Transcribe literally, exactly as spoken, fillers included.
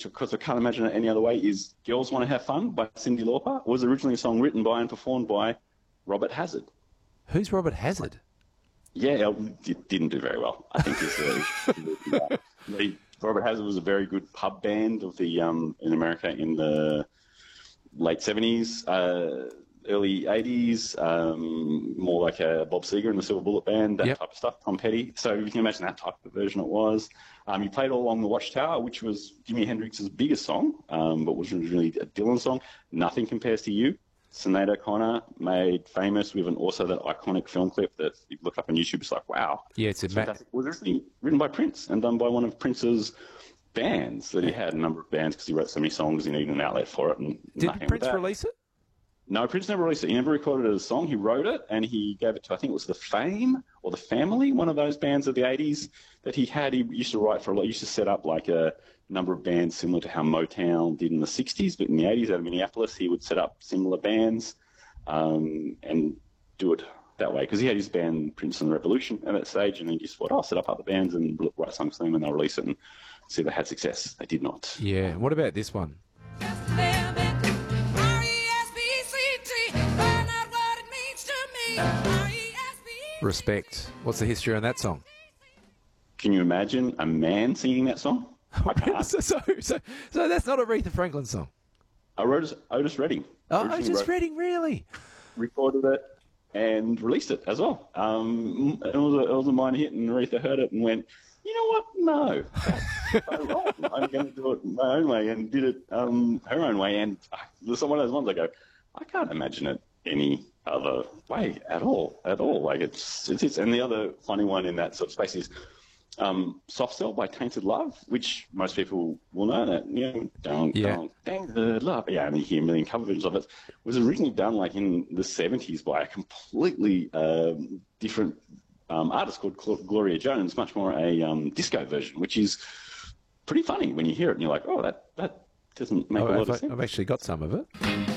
because I can't imagine it any other way, is Girls Want to Have Fun by Cyndi Lauper. It was originally a song written by and performed by Robert Hazard. Who's Robert Hazard? Yeah, it didn't do very well, I think. Is the, the, Robert Hazard was a very good pub band of the um, in America in the late seventies, uh, early eighties, um, more like a Bob Seger and the Silver Bullet Band, that yep. type of stuff, Tom Petty. So you can imagine that type of version it was. Um, you played All Along the Watchtower, which was Jimi Hendrix's biggest song, um, but was originally a Dylan song. Nothing Compares to You. Sinead O'Connor made famous with an also that iconic film clip that you look up on YouTube. It's like, wow. Yeah, it's a it's ma- It was originally written by Prince and done by one of Prince's bands that he had, a number of bands, because he wrote so many songs, he needed an outlet for it. And Did Prince release it? No, Prince never released it. He never recorded it as a song. He wrote it, and he gave it to, I think it was The Fame or The Family, one of those bands of the eighties that he had. He used to write for a lot. He used to set up like a number of bands similar to how Motown did in the sixties, but in the eighties out of Minneapolis, he would set up similar bands um, and do it that way, because he had his band Prince and the Revolution at that stage, and he just thought, I'll set up other bands and write songs for them, and they'll release it and see if they had success. They did not. Yeah. What about this one? Respect. What's the history on that song? Can you imagine a man singing that song? I can't. so, so, so, so that's not a Aretha Franklin song? I wrote Otis, Otis Redding. Oh, Otis Redding, really? Recorded it and released it as well. Um, it, was a, it was a minor hit, and Aretha heard it and went, you know what? No. That's so wrong. I'm going to do it my own way, and did it um, her own way. And uh, there's one of those ones I go, I can't imagine it any other way at all, at all. Like it's, it's, it's, and the other funny one in that sort of space is um, Soft Cell by Tainted Love, which most people will know that, you know, don't, yeah. don't, Tainted Love. Yeah, and you hear a million cover versions of it. It was originally done like in the seventies by a completely um, different um, artist called Gloria Jones, much more a um, disco version, which is pretty funny when you hear it and you're like, oh, that, that doesn't make oh, a lot I've, of sense. I've actually got some of it.